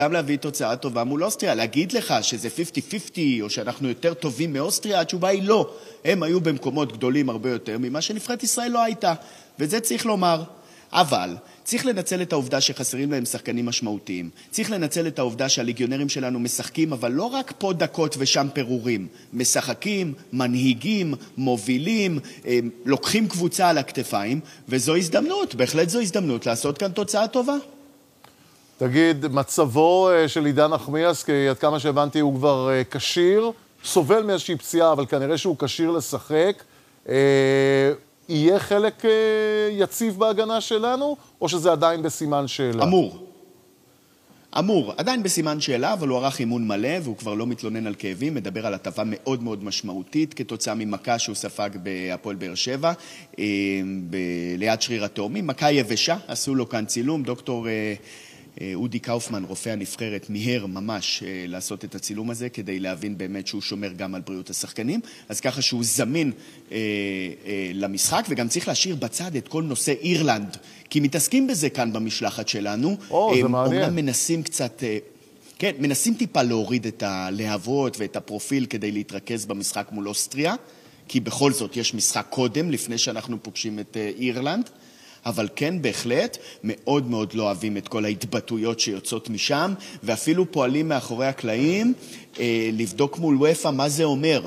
גם להביא תוצאה טובה מול אוסטריה. להגיד לך שזה 50-50 או שאנחנו יותר טובים מאוסטריה, התשובה היא לא. הם היו במקומות גדולים הרבה יותר ממה שנבחרת ישראל לא הייתה. וזה צריך לומר. אבל צריך לנצל את העובדה שחסרים להם שחקנים משמעותיים. צריך לנצל את העובדה שהליגיונרים שלנו משחקים, אבל לא רק פה דקות ושם פירורים. משחקים, מנהיגים, מובילים, לוקחים קבוצה על הכתפיים, וזו הזדמנות, בהחלט זו הזדמנות לעשות כאן תוצאה טובה. תגיד, מצבו של עידן נחמיאס, כי עד כמה שהבנתי הוא כבר קשיר, סובל מאיזושהי פציעה, אבל כנראה שהוא קשיר לשחק. יהיה חלק יציב בהגנה שלנו, או שזה עדיין בסימן שאלה? אמור, עדיין בסימן שאלה, אבל הוא ערך אימון מלא, והוא כבר לא מתלונן על כאבים, מדבר על הטבה מאוד מאוד משמעותית, כתוצאה ממכה שהוא ספג בהפועל באר שבע, ליד שריר התאומים, מכה יבשה, עשו לו כאן צילום, דוקטור אודי קאופמן, רופא הנבחרת, מיהר ממש לעשות את הצילום הזה, כדי להבין באמת שהוא שומר גם על בריאות השחקנים, אז ככה שהוא זמין למשחק, וגם צריך להשאיר בצד את כל נושא אירלנד, כי מתעסקים בזה כאן במשלחת שלנו. זה מעניין. אומנם מנסים קצת, כן, מנסים טיפה להוריד את הלהבות ואת הפרופיל כדי להתרכז במשחק מול אוסטריה, כי בכל זאת יש משחק קודם, לפני שאנחנו פוגשים את אירלנד, אבל כן, בהחלט, מאוד מאוד לא אוהבים את כל ההתבטאויות שיוצאות משם, ואפילו פועלים מאחורי הקלעים לבדוק מול וופא מה זה אומר,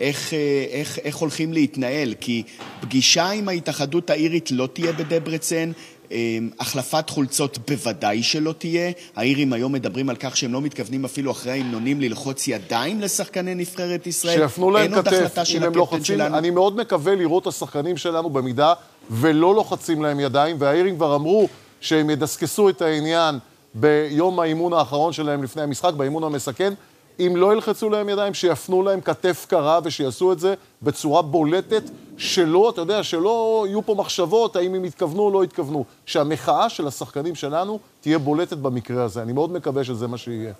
איך הולכים להתנהל, כי פגישה עם ההתאחדות האירית לא תהיה בדברצן, החלפת חולצות בוודאי שלא תהיה. האירים היום מדברים על כך שהם לא מתכוונים אפילו אחרי ההמנונים ללחוץ ידיים לשחקני נבחרת ישראל. שיפנו להם כתף, אם הם לוחצים. אני מאוד מקווה לראות את השחקנים שלנו במידה ולא לוחצים להם ידיים, והאירים כבר אמרו שהם ידסקסו את העניין ביום האימון האחרון שלהם לפני המשחק, באימון המסכן. אם לא ילחצו להם ידיים, שיפנו להם כתף קרה ושיעשו את זה בצורה בולטת, שלא, אתה יודע, שלא יהיו פה מחשבות, האם הם התכוונו או לא התכוונו. שהמחאה של השחקנים שלנו תהיה בולטת במקרה הזה. אני מאוד מקווה שזה מה שיהיה.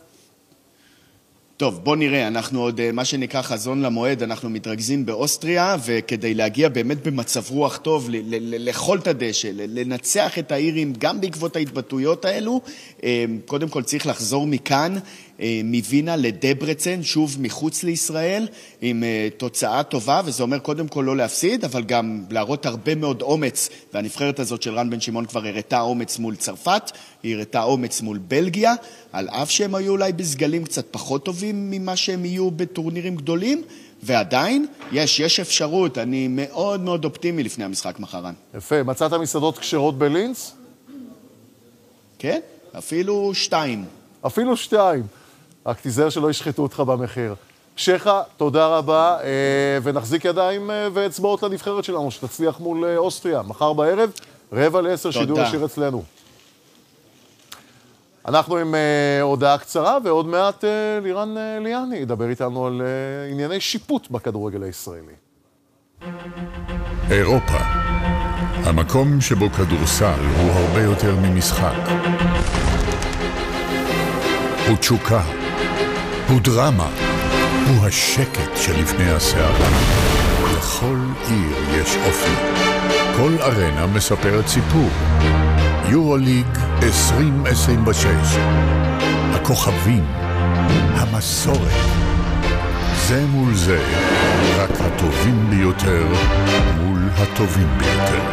טוב, בוא נראה, אנחנו עוד, מה שנקרא חזון למועד, אנחנו מתרכזים באוסטריה, וכדי להגיע באמת במצב רוח טוב, לאכול את הדשא, לנצח את האירים גם בעקבות ההתבטאויות האלו, קודם כל צריך לחזור מכאן, מווינה לדברצן, שוב מחוץ לישראל, עם תוצאה טובה, וזה אומר קודם כל לא להפסיד, אבל גם להראות הרבה מאוד אומץ, והנבחרת הזאת של רן בן שמעון כבר הראתה אומץ מול צרפת, היא הראתה אומץ מול בלגיה, על אף שהם היו אולי בסגלים קצת פחות טובים ממה שהם יהיו בטורנירים גדולים, ועדיין יש אפשרות, אני מאוד מאוד אופטימי לפני המשחק מחרן. יפה, מצאת מסעדות כשרות בלינץ? כן, אפילו 2. אפילו 2. רק תיזהר שלא ישחטו אותך במחיר. שכה, תודה רבה, ונחזיק ידיים ואצבעות לנבחרת שלנו, שתצליח מול אוסטריה. מחר בערב, 9:45 שידור ישיר אצלנו. אנחנו עם הודעה קצרה, ועוד מעט לירן ליאני ידבר איתנו על ענייני שיפוט בכדורגל הישראלי. אירופה, המקום שבו כדורסל הוא הרבה יותר ממשחק. הוא תשוקה, הוא דרמה, הוא השקט שלפני הסערה. לכל עיר יש אופי. כל ארנה מספרת סיפור. יורוליג 2026. הכוכבים, המסורת. זה מול זה, רק הטובים ביותר מול הטובים ביותר.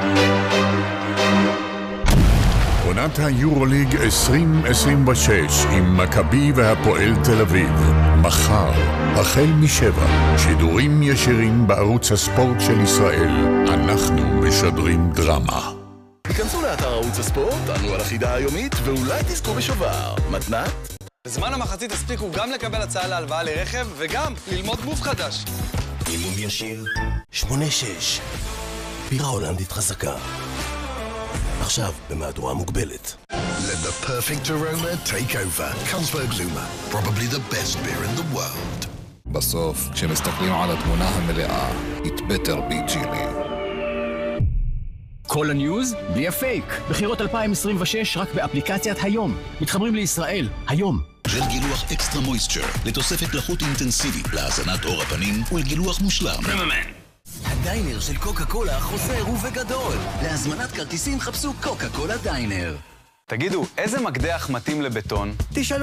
עונת היורוליג 2026 עם מכבי והפועל תל אביב. מחר, החל מ7, שידורים ישירים בערוץ הספורט של ישראל. אנחנו משדרים דרמה. היכנסו לאתר ערוץ הספורט, תענו על החידה היומית, ואולי תזכו בשובר. מתנת? בזמן המחצית הספיקו גם לקבל הצעה להלוואה לרכב, וגם ללמוד גוף חדש. אימון ישיר 8-6. בירה הולנדית חזקה. עכשיו במהדורה מוגבלת. Let the perfect aroma take over. Carlsberg Luma, probably the best beer in the world. בסוף, כשמסתכלים על התמונה המלאה, it better be chili. כל הניוז בלי הפייק. בחירות 2026 רק באפליקציית היום. מתחברים לישראל, היום. ג'ל גילוח אקסטרה מויסצ'ר, לתוספת לחות אינטנסיבית, להזנת עור הפנים ולגילוח מושלם. הדיינר של קוקה קולה חוזר ובגדול. להזמנת כרטיסים חפשו קוקה קולה דיינר. תגידו, איזה מקדח מתאים לבטון? תשאלו